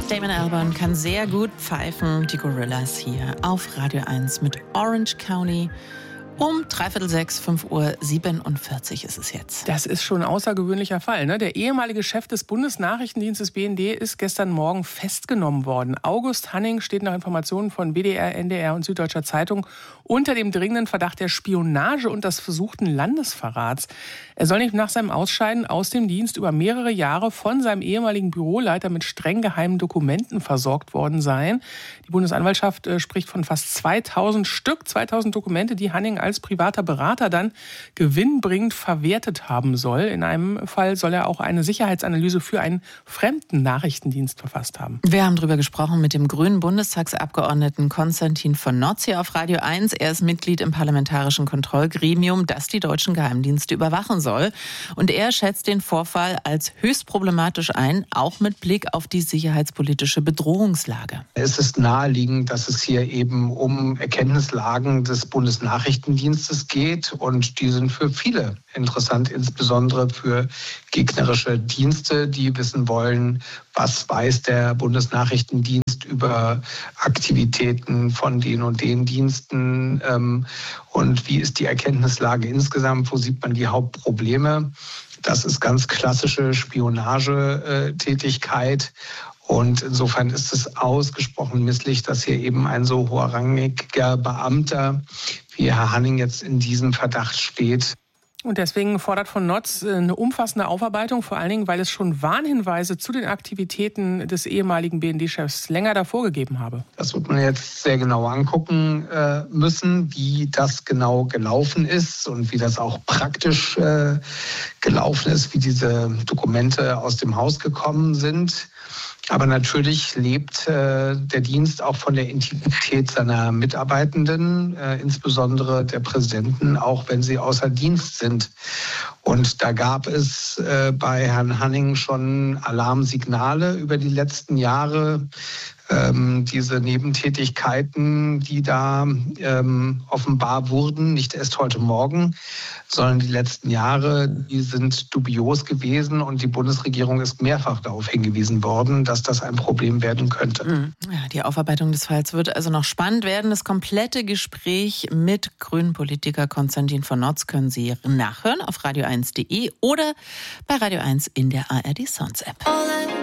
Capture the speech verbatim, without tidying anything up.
Damon Albarn kann sehr gut pfeifen. Die Gorillas hier auf Radio eins mit Orange County. Um dreiviertel sechs, fünf Uhr siebenundvierzig ist es jetzt. Das ist schon ein außergewöhnlicher Fall, ne? Der ehemalige Chef des Bundesnachrichtendienstes B N D ist gestern Morgen festgenommen worden. August Hanning steht nach Informationen von B D R, N D R und Süddeutscher Zeitung unter dem dringenden Verdacht der Spionage und des versuchten Landesverrats. Er soll nicht nach seinem Ausscheiden aus dem Dienst über mehrere Jahre von seinem ehemaligen Büroleiter mit streng geheimen Dokumenten versorgt worden sein. Die Bundesanwaltschaft äh, spricht von fast zweitausend Stück, zweitausend Dokumente, die Hanning als privater Berater dann gewinnbringend verwertet haben soll. In einem Fall soll er auch eine Sicherheitsanalyse für einen fremden Nachrichtendienst verfasst haben. Wir haben darüber gesprochen mit dem grünen Bundestagsabgeordneten Konstantin von Notz hier auf Radio eins. Er ist Mitglied im Parlamentarischen Kontrollgremium, das die deutschen Geheimdienste überwachen soll. Und er schätzt den Vorfall als höchst problematisch ein, auch mit Blick auf die sicherheitspolitische Bedrohungslage. Es ist naheliegend, dass es hier eben um Erkenntnislagen des Bundesnachrichtendienstes geht und die sind für viele interessant, insbesondere für gegnerische Dienste, die wissen wollen, was weiß der Bundesnachrichtendienst über Aktivitäten von den und den Diensten ähm, und wie ist die Erkenntnislage insgesamt, wo sieht man die Hauptprobleme. Das ist ganz klassische Spionagetätigkeit. Und insofern ist es ausgesprochen misslich, dass hier eben ein so hochrangiger Beamter wie Herr Hanning jetzt in diesem Verdacht steht. Und deswegen fordert von Notz eine umfassende Aufarbeitung, vor allen Dingen, weil es schon Warnhinweise zu den Aktivitäten des ehemaligen B N D-Chefs länger davor gegeben habe. Das wird man jetzt sehr genau angucken äh, müssen, wie das genau gelaufen ist und wie das auch praktisch äh, gelaufen ist, wie diese Dokumente aus dem Haus gekommen sind. Aber natürlich lebt äh, der Dienst auch von der Integrität seiner Mitarbeitenden, äh, insbesondere der Präsidenten, auch wenn sie außer Dienst sind. Und da gab es äh, bei Herrn Hanning schon Alarmsignale über die letzten Jahre. Ähm, diese Nebentätigkeiten, die da ähm, offenbar wurden, nicht erst heute Morgen, sondern die letzten Jahre, die sind dubios gewesen und die Bundesregierung ist mehrfach darauf hingewiesen worden, dass das ein Problem werden könnte. Ja, die Aufarbeitung des Falls wird also noch spannend werden. Das komplette Gespräch mit grünen Politiker Konstantin von Notz können Sie nachhören auf radio eins punkt de oder bei Radio eins in der A R D Sounds App.